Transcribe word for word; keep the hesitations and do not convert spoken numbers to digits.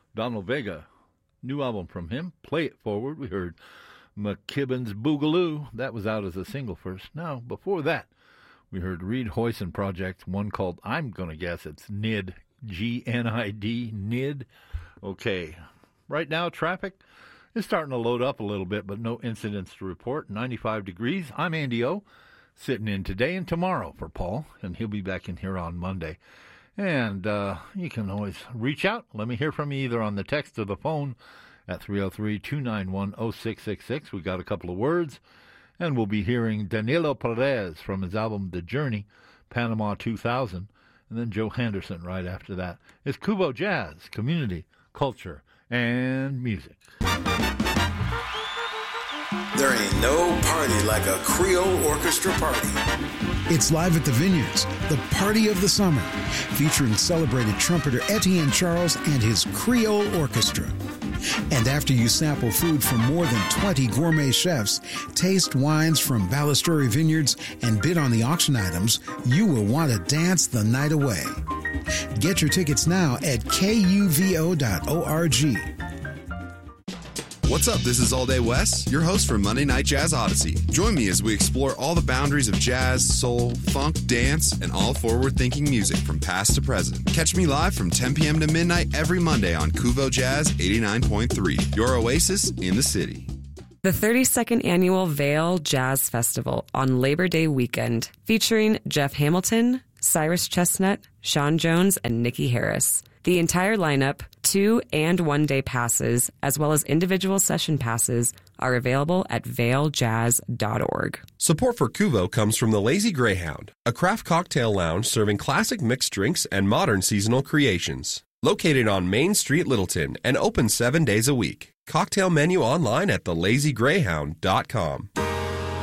Donald Vega, new album from him, Play It Forward. We heard McKibben's Boogaloo. That was out as a single first. Now, before that, we heard Reed Hoyson Project, one called, I'm going to guess it's N I D, G N I D, N I D. Okay, right now, traffic is starting to load up a little bit, but no incidents to report. ninety-five degrees. I'm Andy O, sitting in today and tomorrow for Paul, and he'll be back in here on Monday. And uh, you can always reach out. Let me hear from you either on the text or the phone at three oh three, two nine one, oh six six six. We got a couple of words. And we'll be hearing Danilo Perez from his album The Journey, Panama two thousand. And then Joe Henderson right after that. It's Kubo Jazz, community, culture, and music. There ain't no party like a Creole orchestra party. It's live at the Vineyards, the party of the summer, featuring celebrated trumpeter Etienne Charles and his Creole Orchestra. And after you sample food from more than twenty gourmet chefs, taste wines from Ballasturi Vineyards, and bid on the auction items, you will want to dance the night away. Get your tickets now at K U V O dot org. What's up? This is All Day Wes, your host for Monday Night Jazz Odyssey. Join me as we explore all the boundaries of jazz, soul, funk, dance, and all forward-thinking music from past to present. Catch me live from ten p.m. to midnight every Monday on Kuvo Jazz eighty-nine point three, your oasis in the city. The thirty-second Annual Vail Jazz Festival on Labor Day weekend, featuring Jeff Hamilton, Cyrus Chestnut, Sean Jones, and Nikki Harris. The entire lineup, two and one day passes, as well as individual session passes, are available at vail jazz dot org. Support for Kuvo comes from the Lazy Greyhound, a craft cocktail lounge serving classic mixed drinks and modern seasonal creations. Located on Main Street, Littleton, and open seven days a week. Cocktail menu online at the lazy greyhound dot com.